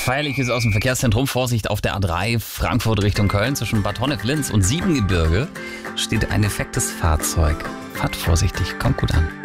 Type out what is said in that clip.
Feierliches aus dem Verkehrszentrum. Vorsicht auf der A3 Frankfurt Richtung Köln. Zwischen Bad Honnef-Linz und Siebengebirge steht ein defektes Fahrzeug. Fahrt vorsichtig, kommt gut an.